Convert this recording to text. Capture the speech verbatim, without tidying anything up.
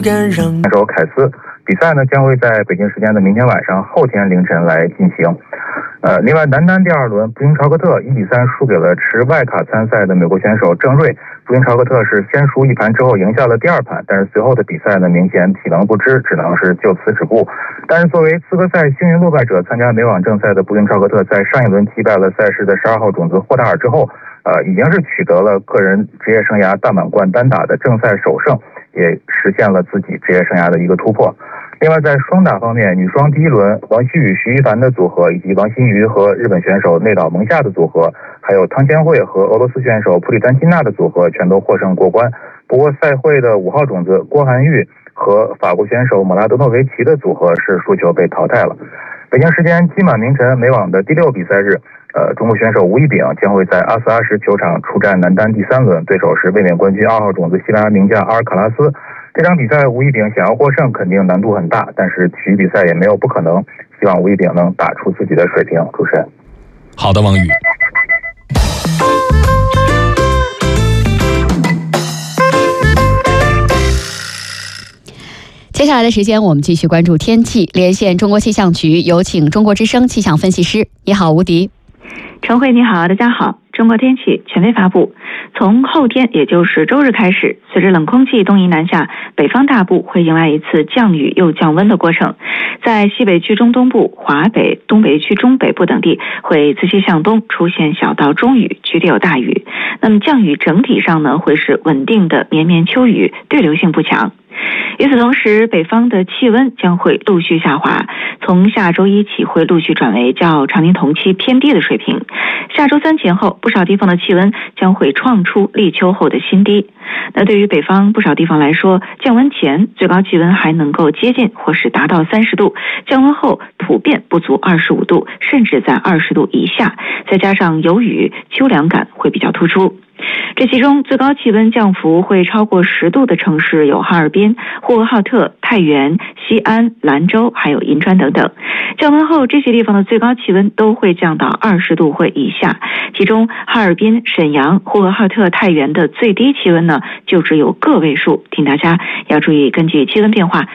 选手凯斯，比赛呢将会在北京时间的明天晚上、后天凌晨来进行。呃，另外男单第二轮，布林朝克特一比三输给了持外卡参赛的美国选手郑睿。布林朝克特是先输一盘之后赢下了第二盘，但是随后的比赛呢明显体能不支，只能是就此止步。但是作为资格赛幸运落败者，参加美网正赛的布林朝克特在上一轮击败了赛事的十二号种子霍达尔之后，呃，已经是取得了个人职业生涯大满贯单打的正赛首胜，也实现了自己职业生涯的一个突破。另外在双打方面，女双第一轮王希雨徐一凡的组合，以及王欣瑜和日本选手内岛萌夏的组合，还有汤千惠和俄罗斯选手普里丹金娜的组合全都获胜过关。不过赛会的五号种子郭涵玉和法国选手莫拉德诺维奇的组合是输球被淘汰了。北京时间今晚凌晨美网的第六比赛日，呃，中国选手吴一丙将会在阿斯阿什球场出战男单第三轮，对手是卫冕冠军二号种子西班牙名将阿尔卡拉斯。这场比赛吴一丙想要获胜肯定难度很大，但是体育比赛也没有不可能，希望吴一丙能打出自己的水平。主持人， 好的，王宇。 接下来的时间我们继续关注天气，连线中国气象局，有请中国之声气象分析师。你好，吴迪。 陈慧你好，大家好。中国天气权威发布，从后天也就是周日开始，随着冷空气东移南下，北方大部会迎来一次降雨又降温的过程。在西北区中东部、华北、东北区中北部等地会自西向东出现小到中雨，局地有大雨。那么降雨整体上呢，会是稳定的绵绵秋雨，对流性不强。与此同时，北方的气温将会陆续下滑，从下周一起会陆续转为较常年同期偏低的水平。下周三前后，不少地方的气温将会创出立秋后的新低。那对于北方不少地方来说，降温前最高气温还能够接近或是达到三十度，降温后普遍不足二十五度，甚至在二十度以下，再加上有雨，秋凉感会比较突出。这其中最高气温降幅会超过十度的城市有哈尔滨、呼和浩特、太原、西安、兰州还有银川等等。降温后这些地方的最高气温都会降到二十度或以下，其中哈尔滨、沈阳、呼和浩特、太原的最低气温呢就只有个位数，请大家要注意根据气温变化